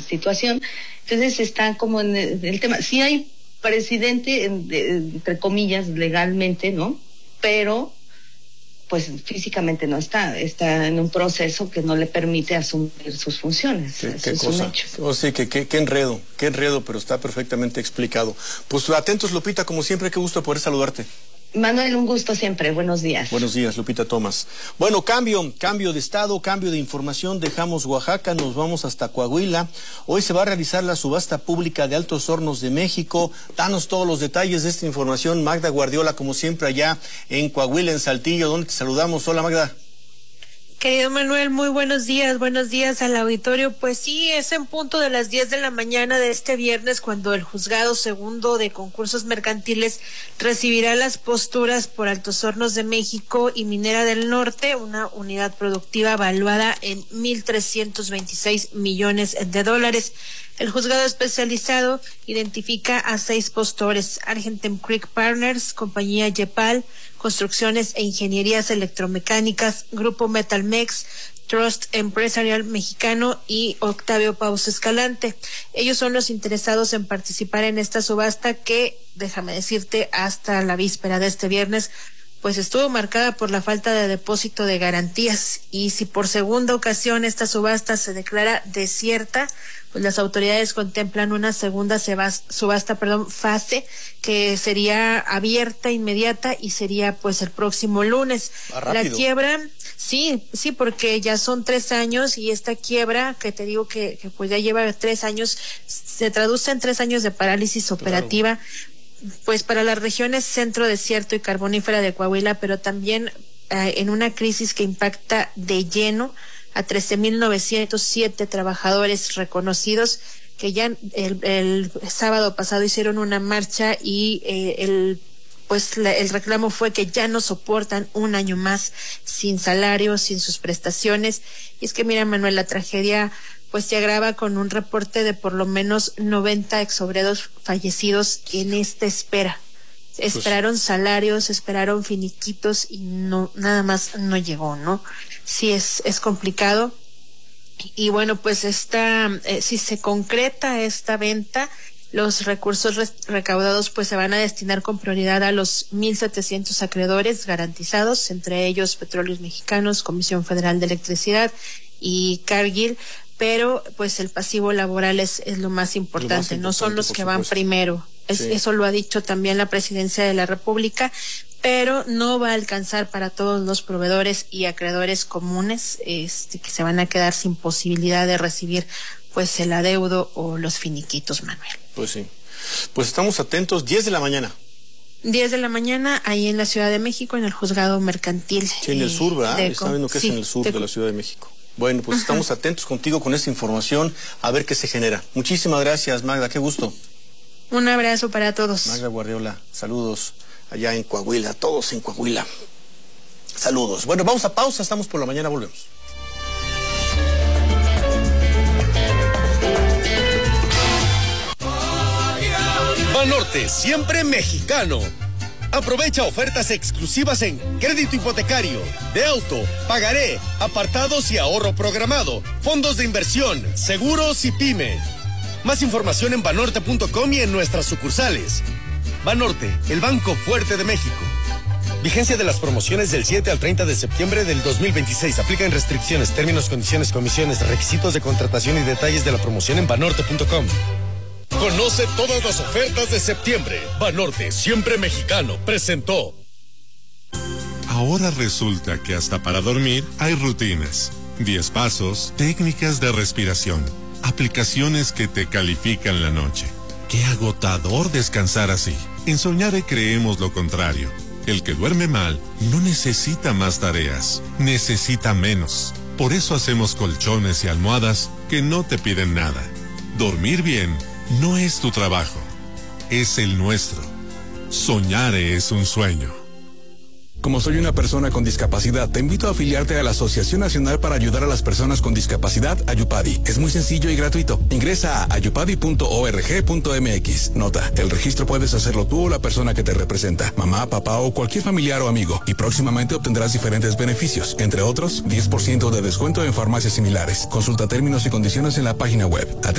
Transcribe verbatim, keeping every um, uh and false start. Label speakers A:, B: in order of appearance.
A: situación. Entonces está como en el, el tema, sí hay presidente, en, de, entre comillas, legalmente, ¿no? Pero pues físicamente no está, está en un proceso que no le permite asumir sus funciones.
B: ¿Qué,
A: Eso
B: qué
A: es
B: cosa?
A: un hecho.
B: Oh, sí, que, que, qué enredo, qué enredo, pero está perfectamente explicado. Pues atentos, Lupita, como siempre, qué gusto poder saludarte.
A: Manuel, un gusto siempre, buenos días.
B: Buenos días, Lupita Thomas. Bueno, cambio, cambio de estado, cambio de información, dejamos Oaxaca, nos vamos hasta Coahuila. Hoy se va a realizar la subasta pública de Altos Hornos de México. Danos todos los detalles de esta información, Magda Guardiola, como siempre allá en Coahuila, en Saltillo, donde te saludamos. Hola, Magda.
C: Querido Manuel, muy buenos días, buenos días al auditorio. Pues sí, es en punto de las diez de la mañana de este viernes cuando el Juzgado Segundo de Concursos Mercantiles recibirá las posturas por Altos Hornos de México y Minera del Norte, una unidad productiva valuada en mil trescientos veintiséis millones de dólares. El juzgado especializado identifica a seis postores: Argentine Creek Partners, Compañía Yepal, Construcciones e Ingenierías Electromecánicas, Grupo Metalmex, Trust Empresarial Mexicano y Octavio Paus Escalante. Ellos son los interesados en participar en esta subasta que, déjame decirte, hasta la víspera de este viernes, pues estuvo marcada por la falta de depósito de garantías. Y si por segunda ocasión esta subasta se declara desierta, pues las autoridades contemplan una segunda subasta, perdón, fase, que sería abierta, inmediata, y sería pues el próximo lunes. La quiebra, sí, sí, porque ya son tres años y esta quiebra, que te digo que, que pues ya lleva tres años, se traduce en tres años de parálisis operativa. Claro. Pues para las regiones centro, desierto y carbonífera de Coahuila, pero también eh, en una crisis que impacta de lleno a trece mil novecientos siete trabajadores reconocidos que ya el, el sábado pasado hicieron una marcha y eh, el pues la, el reclamo fue que ya no soportan un año más sin salario, sin sus prestaciones. Y es que mira, Manuel, la tragedia pues se agrava con un reporte de por lo menos noventa exobreros fallecidos en esta espera. Esperaron pues, salarios, esperaron finiquitos y no, nada más no llegó, ¿no? Sí es, es complicado. Y bueno, pues esta, eh, si se concreta esta venta, los recursos recaudados pues se van a destinar con prioridad a los mil setecientos acreedores garantizados, entre ellos Petróleos Mexicanos, Comisión Federal de Electricidad y Cargill, pero pues el pasivo laboral es, es lo más importante, lo más importante, no son los que van primero. Es, sí. Eso lo ha dicho también la Presidencia de la República, pero no va a alcanzar para todos los proveedores y acreedores comunes, este, que se van a quedar sin posibilidad de recibir pues el adeudo o los finiquitos, Manuel.
B: Pues sí, pues estamos atentos. Diez de la mañana.
C: Diez de la mañana, ahí en la Ciudad de México, en el Juzgado Mercantil.
B: Sí, en el sur, ¿verdad?
C: De,
B: Está viendo que sí, es en el sur de, de la Ciudad de México. Bueno, pues Ajá. estamos atentos contigo con esta información, a ver qué se genera. Muchísimas gracias, Magda, qué gusto.
C: Un abrazo para todos.
B: Magda Guardiola, saludos allá en Coahuila, todos en Coahuila. Saludos. Bueno, vamos a pausa, estamos por la mañana, volvemos.
D: Banorte, siempre mexicano. Aprovecha ofertas exclusivas en crédito hipotecario, de auto, pagaré, apartados y ahorro programado, fondos de inversión, seguros y pyme. Más información en banorte punto com y en nuestras sucursales. Banorte, el banco fuerte de México. Vigencia de las promociones del siete al treinta de septiembre del dos mil veintiséis. Aplican restricciones, términos, condiciones, comisiones, requisitos de contratación y detalles de la promoción en banorte punto com. Conoce todas las ofertas de septiembre. Banorte, siempre mexicano, presentó.
E: Ahora resulta que hasta para dormir hay rutinas, diez pasos, técnicas de respiración, aplicaciones que te califican la noche. Qué agotador descansar así. En Soñare creemos lo contrario. El que duerme mal no necesita más tareas, necesita menos. Por eso hacemos colchones y almohadas que no te piden nada. Dormir bien no es tu trabajo, es el nuestro. Soñare es un sueño.
F: Como soy una persona con discapacidad, te invito a afiliarte a la Asociación Nacional para Ayudar a las Personas con Discapacidad, Ayupadi. Es muy sencillo y gratuito. Ingresa a ayupadi punto org punto mx. Nota, el registro puedes hacerlo tú o la persona que te representa, mamá, papá o cualquier familiar o amigo, y próximamente obtendrás diferentes beneficios, entre otros, diez por ciento de descuento en farmacias similares. Consulta términos y condiciones en la página web.